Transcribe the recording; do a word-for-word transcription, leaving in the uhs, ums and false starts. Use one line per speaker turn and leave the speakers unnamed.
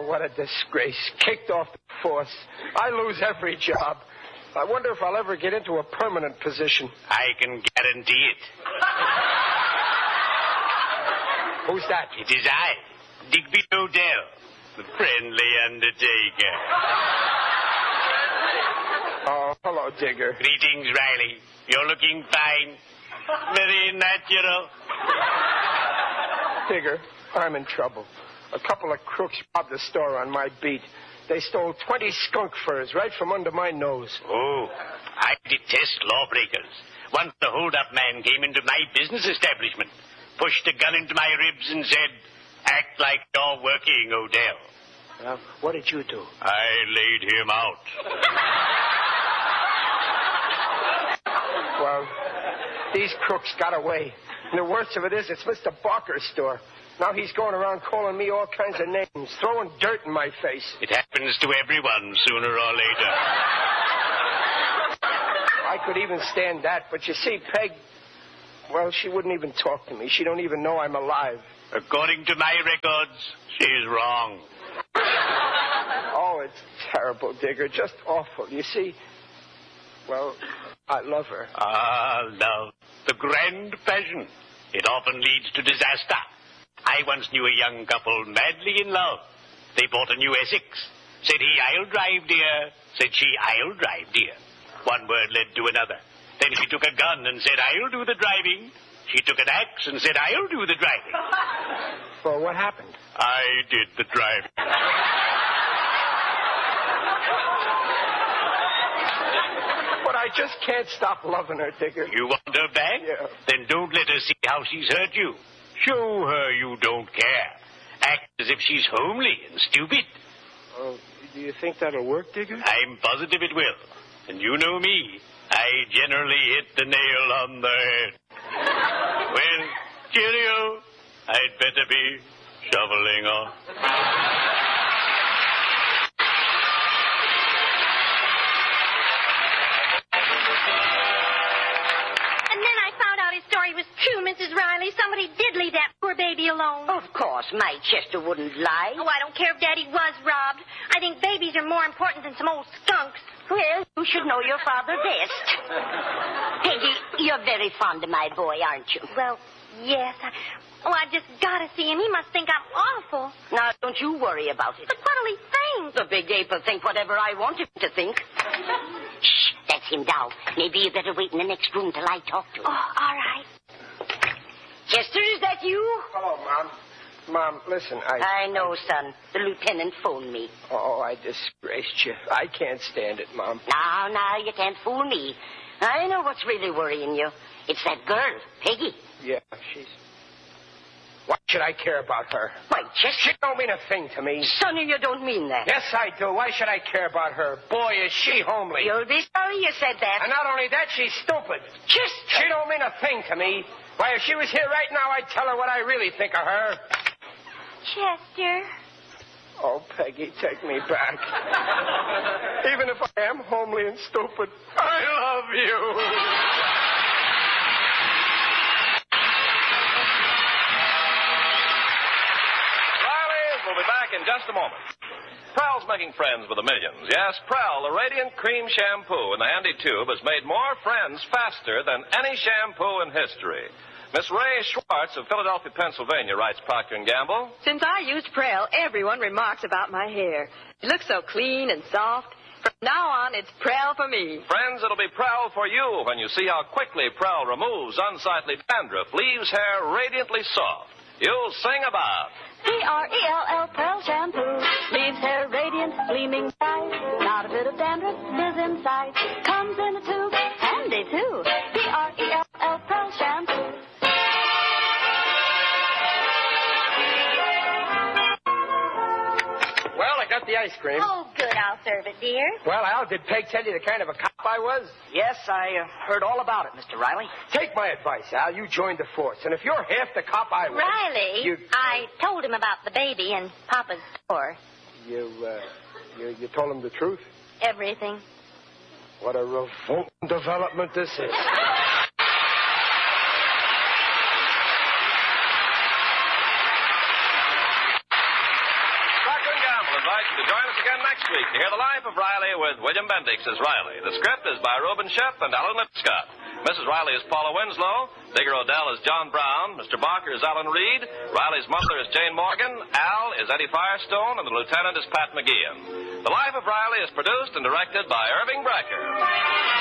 Oh, what a disgrace. Kicked off the force. I lose every job. I wonder if I'll ever get into a permanent position.
I can guarantee it.
Who's that?
It is I, Digby Odell, the friendly undertaker.
Oh, hello, Digger.
Greetings, Riley. You're looking fine. Very natural.
Digger, I'm in trouble. A couple of crooks robbed the store on my beat. They stole twenty skunk furs right from under my nose.
Oh, I detest lawbreakers. Once the hold-up man came into my business establishment, pushed a gun into my ribs and said, "Act like you're working, Odell."
Well, what did you do?
I laid him out.
Well, these crooks got away. And the worst of it is, it's Mister Barker's store. Now he's going around calling me all kinds of names, throwing dirt in my face.
It happens to everyone sooner or later.
I could even stand that, but you see, Peg, well, she wouldn't even talk to me. She don't even know I'm alive.
According to my records, she's wrong.
Oh, it's terrible, Digger. Just awful. You see, well, I love her.
Ah, love. The grand passion. It often leads to disaster. I once knew a young couple madly in love. They bought a new Essex. Said he, "I'll drive, dear." Said she, "I'll drive, dear." One word led to another. Then he took a gun and said, "I'll do the driving." She took an axe and said, "I'll do the driving."
Well, what happened?
I did the driving.
But I just can't stop loving her, Digger.
You want her back?
Yeah.
Then don't let her see how she's hurt you. Show her you don't care. Act as if she's homely and stupid.
Oh, do you think that'll work, Digger?
I'm positive it will. And you know me. I generally hit the nail on the head. Well, cheerio. I'd better be shoveling off.
Was true, Missus Riley. Somebody did leave that poor baby alone.
Of course, my Chester wouldn't lie.
Oh, I don't care if Daddy was robbed. I think babies are more important than some old skunks.
Well, you should know your father best. Peggy, you're very fond of my boy, aren't you?
Well, yes. I... Oh, I just gotta see him. He must think I'm awful.
Now, don't you worry about it.
But what'll he think?
The big ape will think whatever I want him to think. Shh, that's him down. Maybe you better wait in the next room till I talk to him.
Oh, all right.
Chester, is that you?
Hello, Mom. Mom, listen, I...
I know, son. The lieutenant phoned me.
Oh, I disgraced you. I can't stand it, Mom.
Now, now, you can't fool me. I know what's really worrying you. It's that girl, Peggy.
Yeah, she's... Why should I care about her?
Why, Chester...
She don't mean a thing to me.
Sonny, you don't mean that.
Yes, I do. Why should I care about her? Boy, is she homely.
You'll be sorry you said that.
And not only that, she's stupid.
Chester!
She don't mean a thing to me. Why, if she was here right now, I'd tell her what I really think of her.
Chester.
Oh, Peggy, take me back. Even if I am homely and stupid, I love you.
We'll be back in just a moment. Prowl's making friends with the millions. Yes, Prowl, the radiant cream shampoo in the handy tube, has made more friends faster than any shampoo in history. Miss Ray Schwartz of Philadelphia, Pennsylvania, writes Procter and Gamble.
Since I used Prel, everyone remarks about my hair. It looks so clean and soft. From now on, it's Prel for me.
Friends, it'll be Prowl for you when you see how quickly Prowl removes unsightly dandruff, leaves hair radiantly soft. You'll sing about...
P R E L L Pearl Shampoo leaves hair radiant, gleaming bright. Not a bit of dandruff is in sight. Comes in a tube, handy too. P R E L L Pearl Shampoo.
Well, I got the ice cream.
Oh, good. I'll serve it, dear.
Well, Al, did Peg tell you the kind of a cop I was?
Yes, I uh, heard all about it, Mister Riley.
Take my advice, Al. You joined the force. And if you're half the cop I was...
Riley,
you...
I told him about the baby and Papa's store.
You, uh, you, you told him the truth?
Everything.
What a revolting development this is.
invite you to join us again next week to hear The Life of Riley with William Bendix as Riley. The script is by Reuben Ship and Alan Lipscott. Missus Riley is Paula Winslow. Digger Odell is John Brown. Mister Barker is Alan Reed. Riley's mother is Jane Morgan. Al is Eddie Firestone. And the lieutenant is Pat McGeehan. The Life of Riley is produced and directed by Irving Brecker.